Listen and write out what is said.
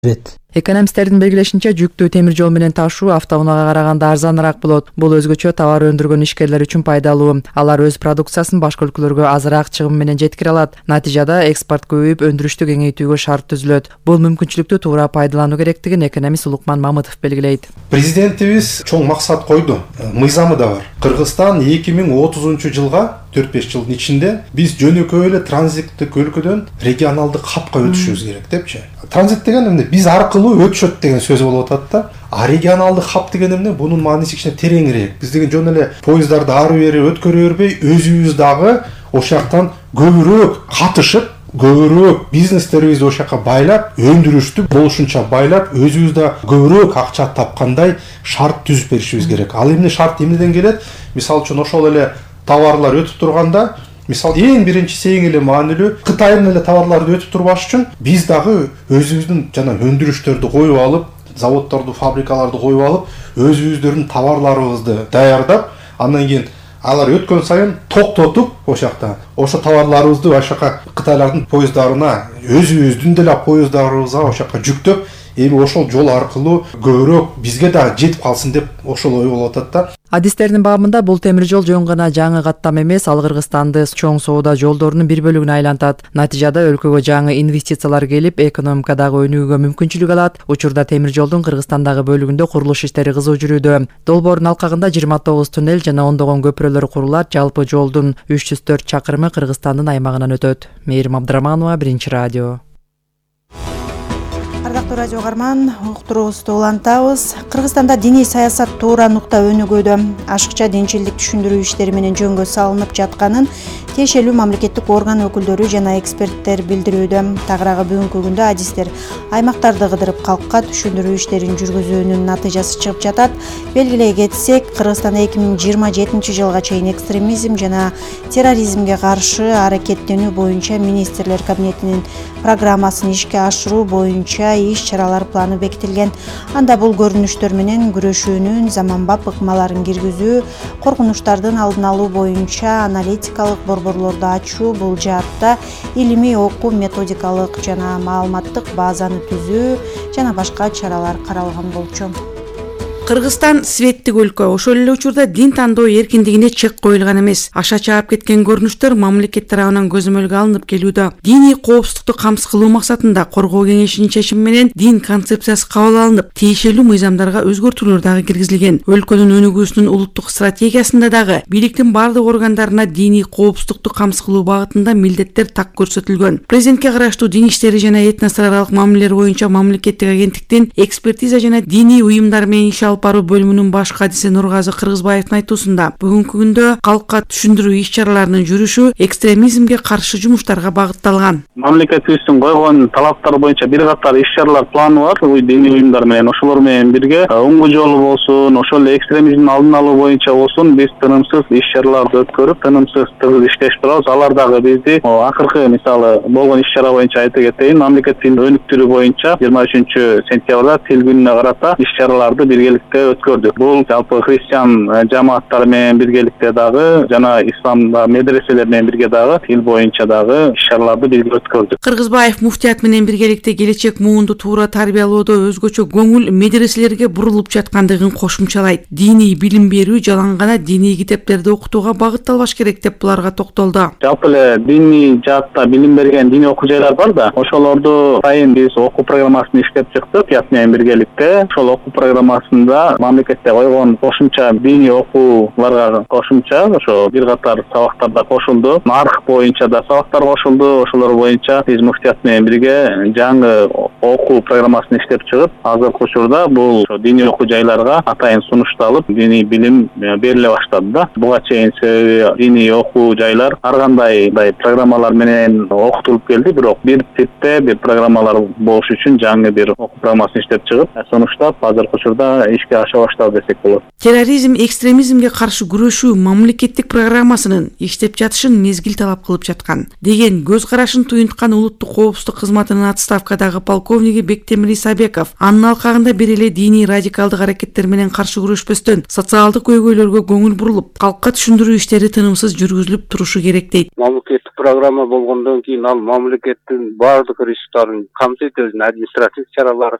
Экономисттердин белгилешинче жүктүү темир жол менен ташуу автоунаага караганда арзаныраак болот. Бул өзгөчө товар өндүргөн ишкерлер үчүн пайдалуу. Алар өз продукциясын башка өлкөлөргө азыраак чыгым менен жеткире алат. Натыйжада экспорт көбөйүп, өндүрүштү кеңейтүүгө шарт түзүлөт. Бул мүмкүнчүлүктү туура пайдалануу керектигин экономист Улукман Мамытов белгилейт. Президентибиз чоң максат койду. Мыйзамы да бар. Кыргызстан 2030 жылга 4-5 жылдын ичинде биз жөнөкөй эле транзиттик өлкөдөн регионалдык капка өтүшүбүз керек депчи. Транзит деген эмне? Биз аркылуу өтүшөт деген сөз болуп атат да. А регионалдык хаб деген эмне? Бунун мааниси кичине тереңирээк. Биз деген жөн эле поездарды ары бери өткөрө бербей, өзүбүз дагы ошол жактан көбүрөөк катышып, көбүрөөк бизнестерибизди ошол жака байлап, өндүрүштү болушунча байлап, өзүбүз да көбүрөөк акча тапкандай шарт түзүп беришибиз керек. Ал эмне шарт эмнеден келет? Мисалы үчүн ошол эле товарлар өтүп турганда, мисал эң биринчиси эң эле маанилүү Кытайдын эле товарларды өтүп турбаш үчүн биз дагы өзүбүздүн жана өндүрүштөрдү коюп алып, заводдорду, фабрикаларды коюп алып, өзүбүздөрдүн товарларыбызды даярдап, андан кийин алар өткөн сайын токтотуп, ошол жакта ошо товарларыбызды ошол жака Кытайлардын поезддарына, өзүбүздүн деле поезддарыбызга ошол жака жүктөп, эми ошол жол аркылуу көбүрөөк бизге дагы жетип калсын деп ошол ой болуп атат да. Адистердин баамында бул темир жол жөн гана жаңы каттам эмес, ал Кыргызстанды чоң соода жолдорунун бир бөлүгүнө айлантат. Натыйжада өлкөгө жаңы инвестициялар келип, экономикадагы өнүгүүгө мүмкүнчүлүк алат. Учурда темир жолдун Кыргызстандагы бөлүгүндө курулуш иштери кызуу жүрүүдө. Долбоордун алкагында 29 туннель жана ондогон көпүрөлөр курулат. Жалпы жолдун 304 чакырымы Кыргызстандын аймагынан өтөт. Мээрим Абдыраманова, Биринчи радио. Ардактуу радио угарман, уктуруубузду улантабыз. Кыргызстанда диний саясат туура нукта өнүгүүдө. Ашыкча динчилдик түшүндүрүү иштери менен жөнгө салынып жатканын тиешелүү мамлекеттик орган өкүлдөрү жана эксперттер билдирүүдө. Тагыраагы бүгүнкү күндө адистер аймактарды кыдырып калкка түшүндүрүү иштерин жүргүзүүнүн натыйжасы чыгып жатат. Белгилей кетсек, Кыргызстанда 2027 жылга чейин экстремизм жана терроризмге каршы аракеттенүү боюнча министрлер кабинетинин программасын ишке ашыруу боюнча иш-чаралар планы бекитилген. Анда бул көрүнүштөр менен күрөшүүнүн заманбап ыкмаларын киргизүү, коркунучтардын алдын алуу боюнча аналитикалык борборлорду ачуу, бул жаатта илимий окуу, методикалык жана маалыматтык базаны түзүү жана башка чаралар каралган болчу. Кыргызстан светтик өлкө, ошол эле учурда дин тандоо эркиндигине чек коюлган эмес. Аша чаап кеткен көрүнүштөр мамлекет тарабынан көзөмөлгө алынып келүүдө. Диний коопсуздукту камсыз кылуу максатында Коргоо кеңешинин чечими менен дин концепциясы кабыл алынып, тиешелүү мыйзамдарга өзгөртүүлөр дагы киргизилген. Өлкөнүн өнүгүүсүнүн улуттук стратегиясында дагы бийликтин бардык органдарына диний коопсуздукту камсыз кылуу багытында милдеттер так көрсөтүлгөн. Президентке караштуу дин иштери жана этносаралык мамилелер боюнча мамлекеттик агенттиктин экспертиза жана диний уюмдар менен иш алып баруу бөлүмүнүн баш кадиси Нургазы Кыргызбаевдин айтуусунда, бүгүнкү күндө калкка түшүндүрүү иш-чараларынын жүрүшү экстремизмге каршы жумуштарга багытталган. Мамлекетибиздин койгон талаптары боюнча бир катар иш-чаралар планы бар. Диний уюмдар менен ошолор менен бирге оңгу жолу болсун, ошол эле экстремизмдин алдын алуу боюнча болсун, биз тынымсыз иш-чараларды өткөрүп, тынымсыз тыгыз иштешип турабыз. Алар дагы бизди акыркы мисалы болгон иш-чара боюнча айта кетейин. Мамлекеттин өнүктүрүү боюнча 23 сентябрда тил күнүнө карата иш-чараларды биргеликте өткөрдүк. Бул жалпы христиан жамааттар менен биргеликте дагы жана ислам медреселер менен бирге дагы тил боюнча дагы иш-чараларды бирге өткөрдүк. Кыргызбаев муфтият менен биргеликте келечек муунду туура тарбиялоодо өзгөчө көңүл медреселерге бурулуп жаткандыгын кошумчалайт. Диний билим берүү жалаң гана диний китептерди окутууга багытталбаш керек деп буларга токтолду. Жалпы эле диний жаатта билим берген диний окуу жайлар бар да, ошолорду сайын биз окуу программасын иштеп чыктык ят менен биргеликте. Ошол окуу программасында мамлекетте койгон кошумча диний окууларга кошумча ошо бир катар сабактар да кошулду. Нарх боюнча да сабактар кошулду. Ошолор боюнча биз муфтият менен бирге жаңы окуу программасын иштеп чыгып, азыркы учурда бул диний окуу жайларга атайын сунушталып, диний билим бериле баштады да. Буга чейин себеби диний окуу жайлар ар кандай программалар менен окутулуп келди, бирок бир типте бир программалар болуш үчүн жаңы бир окуу программасын иштеп чыгып, сунуштап азыркы учурда ишке аша баштады десек болот. Терроризм, экстремизмге каршы күрөшүү мамлекеттик программасынын иштеп жатышын мезгил талап кылып жаткан деген көз карашын туюнткан улуттук коопсуздук кызматынын отставкадагы полковниги Бектемир Исабеков анын алкагында бир эле диний радикалдык аракеттер менен каршы күрөшпөстөн социалдык көйгөйлөргө көңүл бурулуп, калкка түшүндүрүү иштери тынымсыз жүргүзүлүп турушу керек дейт. Мамлекеттик программа болгондон кийин ал мамлекеттин баардык ресурстарын камтыйт, өзүнүн административдик чаралары